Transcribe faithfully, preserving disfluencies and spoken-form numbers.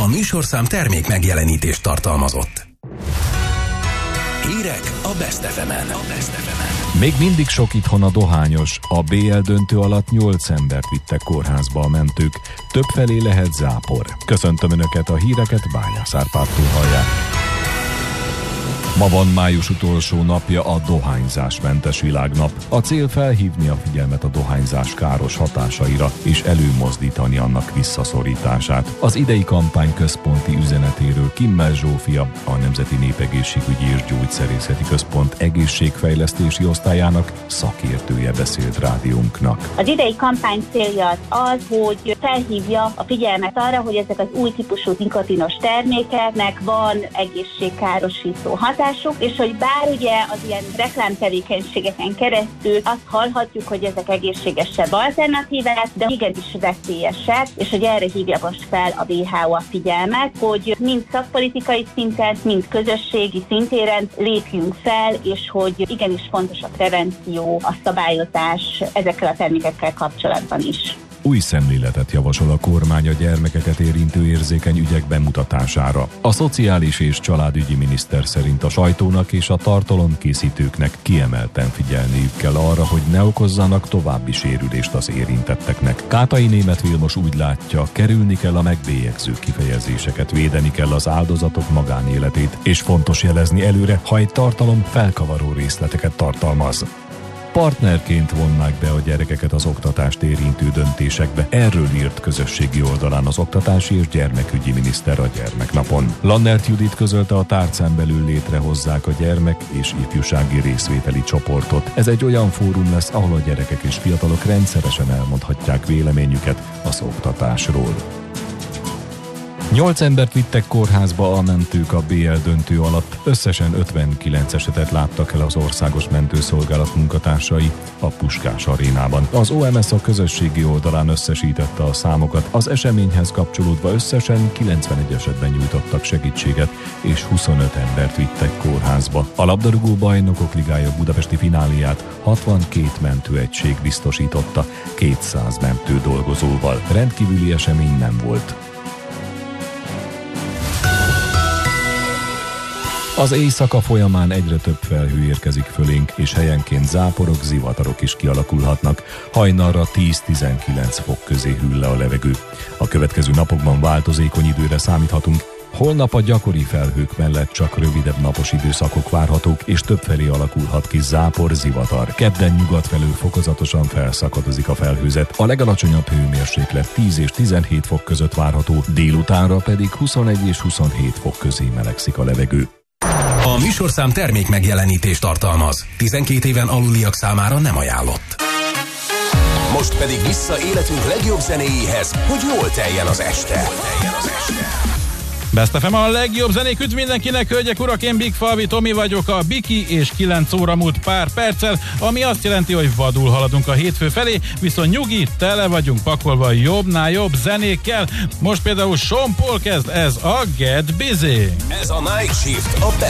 A műsorszám termék megjelenítést tartalmazott. Hírek a Best ef emen. Még mindig sok itthon a dohányos. A bé el döntő alatt nyolc embert vittek kórházba a mentők. Többfelé lehet zápor. Köszöntöm Önöket, a híreket Bányász Árpádtól hallják. Ma van május utolsó napja a dohányzásmentes világnap. A cél felhívni a figyelmet a dohányzás káros hatásaira és előmozdítani annak visszaszorítását. Az idei kampány központi üzenetéről Kimmel Zsófia, a Nemzeti Népegészségügyi és Gyógyszerészeti Központ egészségfejlesztési osztályának szakértője beszélt rádiónknak. Az idei kampány célja az az, hogy felhívja a figyelmet arra, hogy ezek az új típusú nikotinos termékeknek van egészségkárosító hatás, és hogy bár ugye az ilyen reklámtevékenységeken keresztül azt hallhatjuk, hogy ezek egészségesebb alternatívák, de igenis veszélyesek, és hogy erre hívja most fel a dupla vé há o a figyelmet, hogy mind szakpolitikai szinten, mind közösségi szintéren lépjünk fel, és hogy igenis fontos a prevenció, a szabályozás ezekkel a termékekkel kapcsolatban is. Új szemléletet javasol a kormány a gyermekeket érintő érzékeny ügyek bemutatására. A szociális és családügyi miniszter szerint a sajtónak és a tartalomkészítőknek kiemelten figyelniük kell arra, hogy ne okozzanak további sérülést az érintetteknek. Kátai Németh Vilmos úgy látja, kerülni kell a megbélyegző kifejezéseket, védeni kell az áldozatok magánéletét, és fontos jelezni előre, ha egy tartalom felkavaró részleteket tartalmaz. Partnerként vonnák be a gyerekeket az oktatást érintő döntésekbe. Erről írt közösségi oldalán az oktatási és gyermekügyi miniszter a gyermeknapon. Lannert Judit közölte, a tárcán belül létrehozzák a gyermek és ifjúsági részvételi csoportot. Ez egy olyan fórum lesz, ahol a gyerekek és fiatalok rendszeresen elmondhatják véleményüket az oktatásról. Nyolc embert vittek kórházba a mentők a bé el döntő alatt. Összesen ötvenkilenc esetet láttak el az Országos Mentőszolgálat munkatársai a Puskás arénában. Az o em es a közösségi oldalán összesítette a számokat. Az eseményhez kapcsolódva összesen kilencvenegy esetben nyújtottak segítséget, és huszonöt embert vittek kórházba. A labdarúgó bajnokok ligája budapesti fináléját hatvankét mentőegység biztosította, kétszáz mentő dolgozóval. Rendkívüli esemény nem volt. Az éjszaka folyamán egyre több felhő érkezik fölénk, és helyenként záporok, zivatarok is kialakulhatnak. Hajnalra tíz-tizenkilenc fok közé hűl le a levegő. A következő napokban változékony időre számíthatunk. Holnap a gyakori felhők mellett csak rövidebb napos időszakok várhatók, és többfelé alakulhat ki zápor, zivatar. Kedden nyugat felől fokozatosan felszakadozik a felhőzet. A legalacsonyabb hőmérséklet tíz és tizenhét fok között várható, délutánra pedig huszonegy és huszonhét fok közé melegszik a levegő. A műsorszám termék megjelenítést tartalmaz. tizenkét éven aluliak számára nem ajánlott. Most pedig vissza életünk legjobb zenéjéhez, hogy jól teljen az este. Best ef em a legjobb zenék, üdv mindenkinek, hölgyek, urak, én Big Falvi Tomi vagyok, a Biki, és kilenc óra múlt pár perccel, ami azt jelenti, hogy vadul haladunk a hétfő felé, viszont nyugi, tele vagyunk pakolva jobbnál jobb zenékkel. Most például Sean Paul kezd, ez a Get Busy. Ez a Night Shift, a